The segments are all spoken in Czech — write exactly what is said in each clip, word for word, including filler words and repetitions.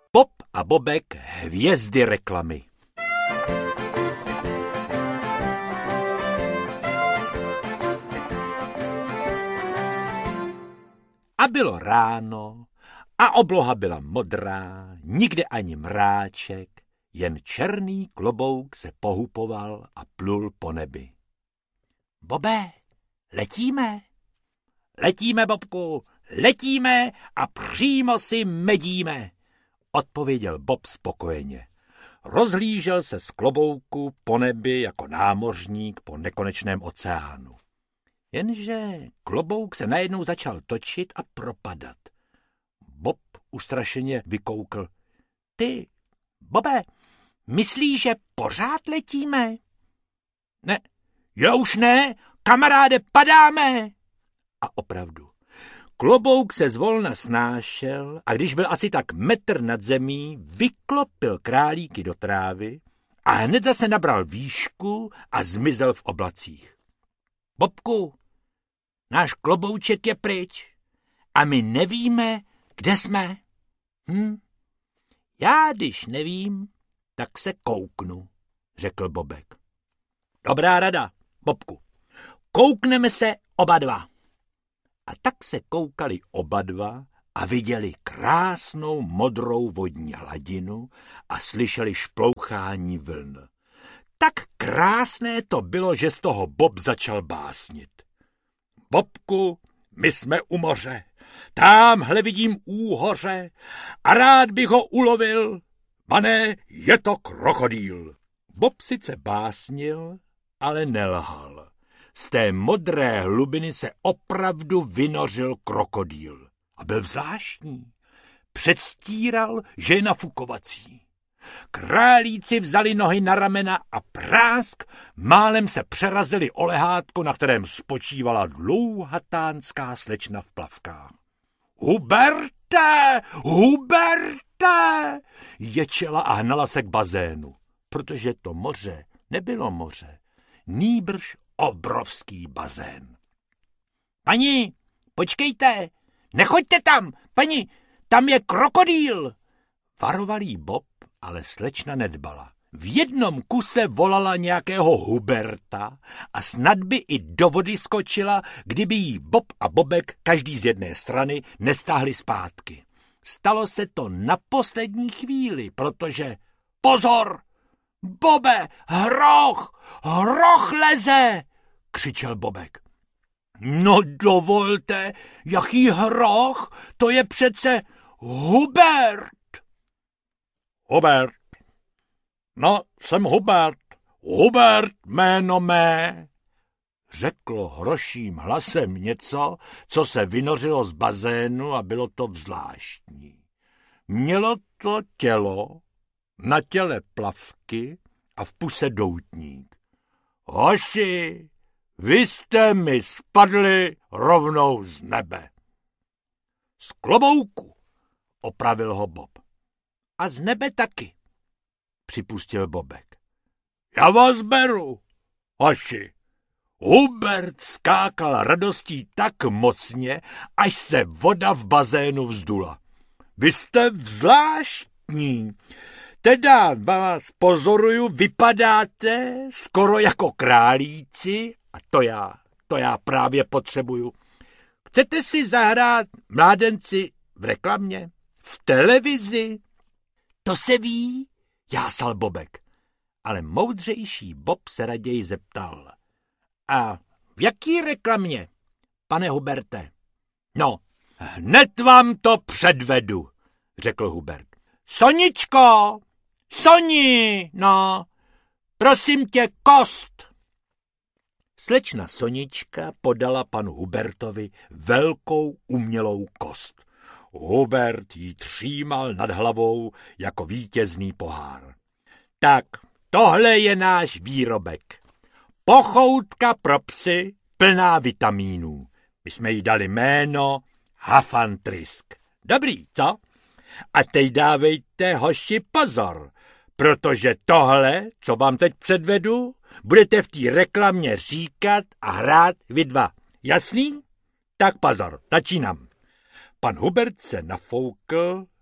Bob a Bobek, hvězdy reklamy. A bylo ráno a obloha byla modrá, nikde ani mráček, jen černý klobouk se pohupoval a plul po nebi. Bobe, letíme? Letíme, Bobku, letíme a přímo si medíme, odpověděl Bob spokojeně. Rozhlížel se z klobouku po nebi jako námořník po nekonečném oceánu. Jenže klobouk se najednou začal točit a propadat. Bob ustrašeně vykoukl. Ty, Bobe, myslíš, že pořád letíme? Ne, já už ne, kamaráde, padáme. A opravdu, klobouk se zvolna snášel a když byl asi tak metr nad zemí, vyklopil králíky do trávy a hned zase nabral výšku a zmizel v oblacích. Bobku, náš klobouček je pryč a my nevíme, kde jsme. Hm? Já, když nevím, tak se kouknu, řekl Bobek. Dobrá rada, Bobku. Koukneme se oba dva. A tak se koukali oba dva a viděli krásnou modrou vodní hladinu a slyšeli šplouchání vln. Tak krásné to bylo, že z toho Bob začal básnit. Bobku, my jsme u moře, támhle vidím úhoře a rád bych ho ulovil, pane, je to krokodýl. Bob sice básnil, ale nelhal. Z té modré hlubiny se opravdu vynořil krokodýl a byl zvláštní. Předstíral, že je nafukovací. Králíci vzali nohy na ramena a prásk, málem se přerazili o lehátko, na kterém spočívala dlouhatánská slečna v plavkách. Huberte, Huberte, ječela a hnala se k bazénu, protože to moře nebylo moře, nýbrž obrovský bazén. Paní, počkejte, nechoďte tam, paní, tam je krokodýl, varoval jí Bob, ale slečna nedbala. V jednom kuse volala nějakého Huberta a snad by i do vody skočila, kdyby jí Bob a Bobek každý z jedné strany nestáhli zpátky. Stalo se to na poslední chvíli, protože pozor, Bobe, hroch, hroch leze, křičel Bobek. No dovolte, jaký hroch, to je přece Hubert. Hubert. No, jsem Hubert. Hubert, jméno mé. Řeklo hroším hlasem něco, co se vynořilo z bazénu a bylo to zvláštní. Mělo to tělo, na těle plavky a v puse doutník. Hoši, vy jste mi spadli rovnou z nebe. Z klobouku, opravil ho Bob. A z nebe taky, připustil Bobek. Já vás beru, hoši. Hubert skákal radostí tak mocně, až se voda v bazénu vzdula. Vy jste zvláštní. Teda vás pozoruju, vypadáte skoro jako králíci a to já, to já právě potřebuju. Chcete si zahrát, mládenci, v reklamě? V televizi? To se ví, jásal Bobek. Ale moudřejší Bob se raději zeptal. A v jaký reklamě, pane Huberte? No, hned vám to předvedu, řekl Hubert. Soničko, Soni, no, prosím tě, kost. Slečna Sonička podala panu Hubertovi velkou umělou kost. Hubert ji třímal nad hlavou jako vítězný pohár. Tak, tohle je náš výrobek. Pochoutka pro psy plná vitamínů. My jsme jí dali jméno Hafantrisk. Dobrý, co? A teď dávejte, hoši, pozor, protože tohle, co vám teď předvedu, budete v té reklamě říkat a hrát vy dva. Jasný? Tak pozor, začínám. Pan Hubert se nafoukl,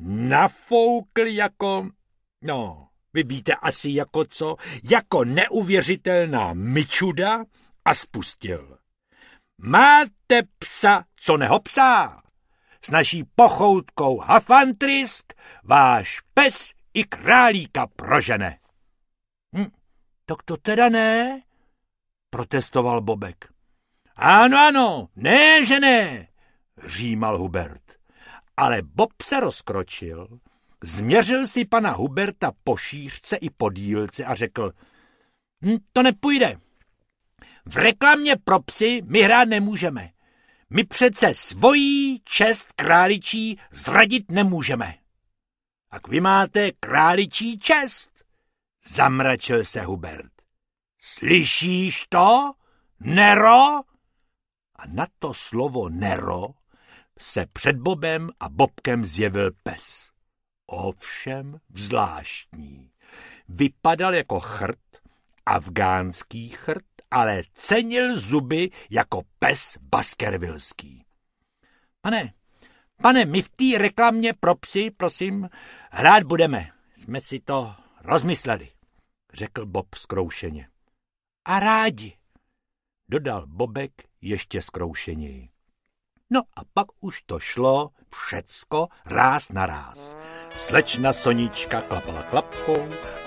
nafoukl jako, no, vy víte asi jako co, jako neuvěřitelná myčuda a spustil. Máte psa, co nehopsá? S naší pochoutkou hafantrisk váš pes i králíka prožene. Hm, tak to teda ne, protestoval Bobek. Ano, ano, ne, že ne, římal Hubert. Ale Bob se rozkročil, změřil si pana Huberta po šířce i po dílce a řekl, hm, to nepůjde. V reklamě pro psy my hrát nemůžeme. My přece svojí čest králičí zradit nemůžeme. Tak vy máte králičí čest, zamračil se Hubert. Slyšíš to, Nero? A na to slovo Nero se před Bobem a Bobkem zjevil pes. Ovšem zvláštní. Vypadal jako chrt, afgánský chrt, ale cenil zuby jako pes baskervilský. Pane, pane, my v té reklamě pro psy, prosím, hrát budeme. Jsme si to rozmysleli, řekl Bob zkroušeně. A rádi, dodal Bobek ještě zkroušeněji. No a pak už to šlo všecko ráz na ráz. Slečna Sonička klapala klapkou,